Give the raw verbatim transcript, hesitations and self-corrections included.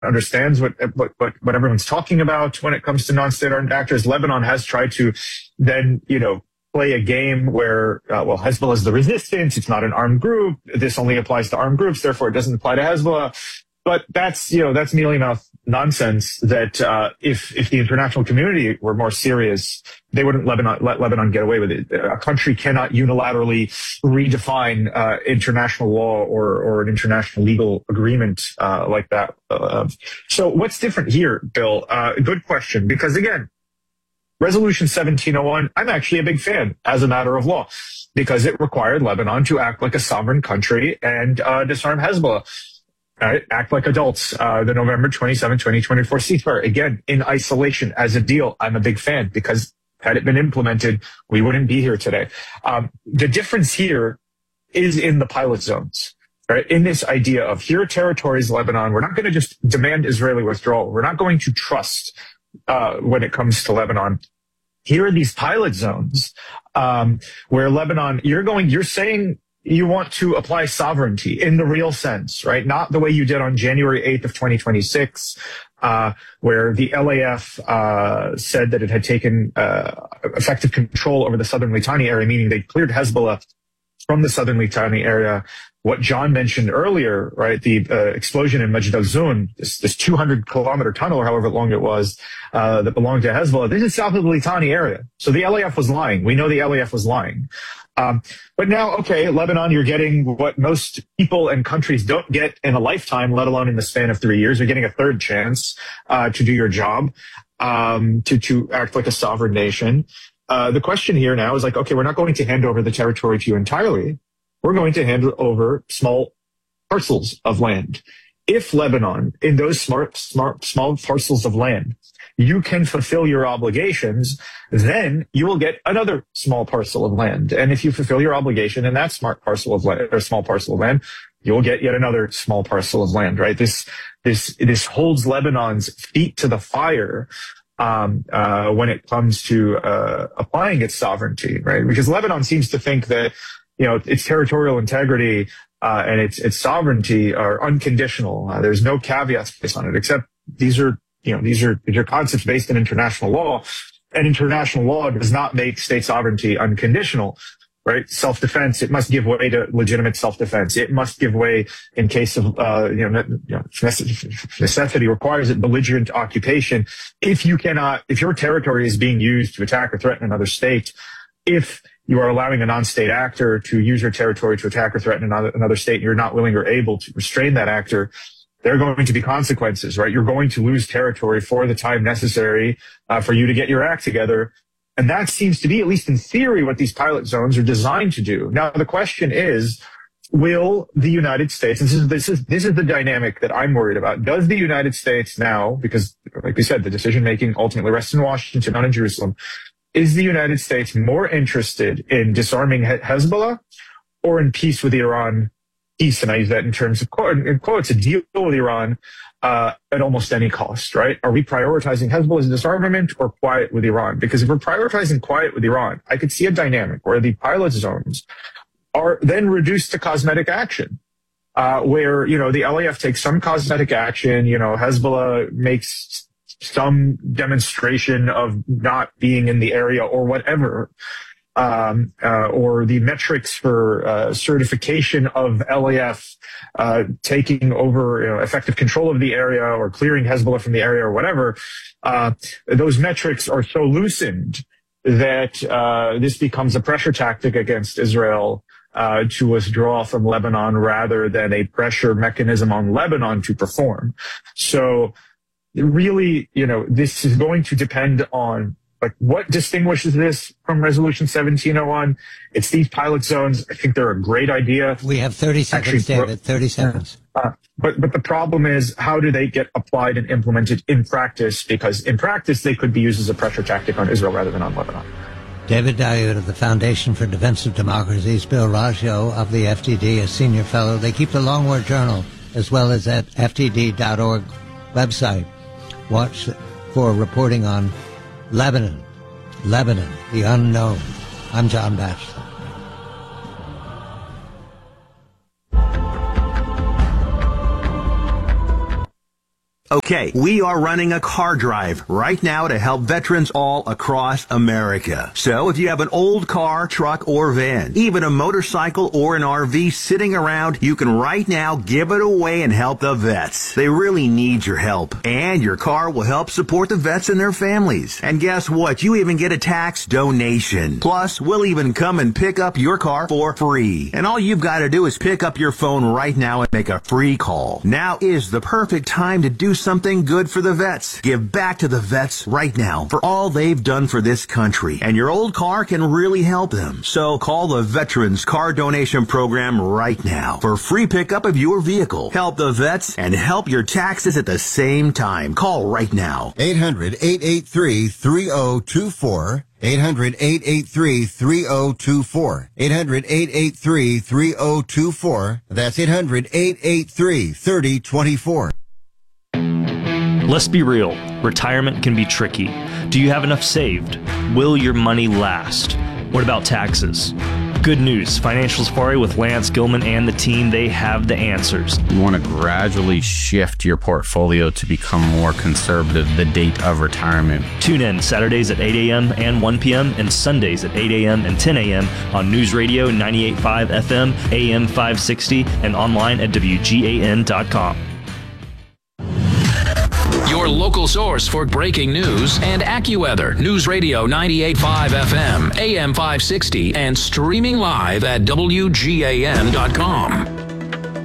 understands what, what, what, what everyone's talking about when it comes to non-state armed actors. Lebanon has tried to then, you know, play a game where, uh, well, Hezbollah is the resistance. It's not an armed group. This only applies to armed groups. Therefore, it doesn't apply to Hezbollah. But that's, you know, that's mealy mouth nonsense that, uh, if, if the international community were more serious, they wouldn't Lebanon, let Lebanon get away with it. A country cannot unilaterally redefine, uh, international law or, or an international legal agreement, uh, like that. Uh, so what's different here, Bill? Uh, good question, because again, Resolution seventeen oh one, I'm actually a big fan as a matter of law because it required Lebanon to act like a sovereign country and, uh, disarm Hezbollah. Right, act like adults. Uh, the November twenty-seventh, twenty twenty-four ceasefire, again, in isolation as a deal. I'm a big fan because had it been implemented, we wouldn't be here today. Um, the difference here is in the pilot zones, right? In this idea of here are territories, Lebanon. We're not going to just demand Israeli withdrawal. We're not going to trust, uh, when it comes to Lebanon. Here are these pilot zones, um, where Lebanon, you're going, you're saying, you want to apply sovereignty in the real sense, right? Not the way you did on January eighth of twenty twenty-six, uh, where the L A F, uh, said that it had taken, uh, effective control over the southern Litani area, meaning they cleared Hezbollah from the southern Litani area. What John mentioned earlier, right? The uh, explosion in Majd al-Zun, this, this two hundred kilometer tunnel or however long it was, uh, that belonged to Hezbollah. This is south of the Litani area. So the L A F was lying. We know the L A F was lying. Um, but now, okay, Lebanon, you're getting what most people and countries don't get in a lifetime, let alone in the span of three years. You're getting a third chance, uh, to do your job, um, to, to act like a sovereign nation. Uh, the question here now is like, okay, we're not going to hand over the territory to you entirely. We're going to hand over small parcels of land. If Lebanon, in those smart, smart, small parcels of land, you can fulfill your obligations, then you will get another small parcel of land. And if you fulfill your obligation in that smart parcel of land or small parcel of land, you will get yet another small parcel of land, right? This, this, this holds Lebanon's feet to the fire, um, uh, when it comes to, uh, applying its sovereignty, right? Because Lebanon seems to think that, you know, its territorial integrity, uh, and its, its sovereignty are unconditional. Uh, there's no caveats based on it, except these are, you know, these are, these are concepts based in international law, and international law does not make state sovereignty unconditional, right? Self-defense, it must give way to legitimate self-defense. It must give way in case of, uh, you know, you know, necessity requires it, belligerent occupation. If you cannot, if your territory is being used to attack or threaten another state, if you are allowing a non-state actor to use your territory to attack or threaten another, another state, and you're not willing or able to restrain that actor, there are going to be consequences, right? You're going to lose territory for the time necessary uh, for you to get your act together. And that seems to be, at least in theory, what these pilot zones are designed to do. Now, the question is, will the United States, and this is, this is, this is the dynamic that I'm worried about. Does the United States now, because like we said, the decision-making ultimately rests in Washington, not in Jerusalem, is the United States more interested in disarming Hezbollah or in peace with Iran? Peace, and I use that in terms of quote, in quotes, a deal with Iran uh, at almost any cost, right? Are we prioritizing Hezbollah's disarmament or quiet with Iran? Because if we're prioritizing quiet with Iran, I could see a dynamic where the pilot zones are then reduced to cosmetic action, uh, where, you know, the L A F takes some cosmetic action, you know, Hezbollah makes some demonstration of not being in the area or whatever. Um, uh, or the metrics for uh, certification of L A F uh, taking over, you know, effective control of the area or clearing Hezbollah from the area or whatever, uh, those metrics are so loosened that uh, this becomes a pressure tactic against Israel uh, to withdraw from Lebanon rather than a pressure mechanism on Lebanon to perform. So really, you know, this is going to depend on like what distinguishes this from Resolution seventeen oh one. It's these pilot zones. I think they're a great idea. We have thirty seconds, Actually, David, thirty seconds. Uh, but, but the problem is, how do they get applied and implemented in practice? Because in practice, they could be used as a pressure tactic on Israel rather than on Lebanon. David Dayud of the Foundation for Defense of Democracies, Bill Raggio of the F T D, a senior fellow. They keep the Long War Journal as well as at F T D dot org website. Watch for reporting on Lebanon, Lebanon, the unknown. I'm John Batchelor. Okay, we are running a car drive right now to help veterans all across America. So if you have an old car, truck, or van, even a motorcycle or an R V sitting around, you can right now give it away and help the vets. They really need your help. And your car will help support the vets and their families. And guess what? You even get a tax donation. Plus, we'll even come and pick up your car for free. And all you've got to do is pick up your phone right now and make a free call. Now is the perfect time to do something good for the vets. Give back to the vets right now for all they've done for this country. And your old car can really help them. So call the Veterans Car Donation Program right now for free pickup of your vehicle. Help the vets and help your taxes at the same time. Call right now. eight hundred, eight eight three, three oh two four. eight hundred, eight eight three, three oh two four. eight hundred, eight eight three, three oh two four. That's eight hundred, eight eight three, three oh two four. Let's be real. Retirement can be tricky. Do you have enough saved? Will your money last? What about taxes? Good news. Financial Safari with Lance Gilman and the team, they have the answers. You want to gradually shift your portfolio to become more conservative the date of retirement. Tune in Saturdays at eight a.m. and one p.m. and Sundays at eight a.m. and ten a.m. on News Radio ninety-eight point five F M, A M five sixty, and online at W G A N dot com. Your local source for breaking news and AccuWeather. News Radio ninety-eight point five F M, A M five sixty, and streaming live at W G A N dot com.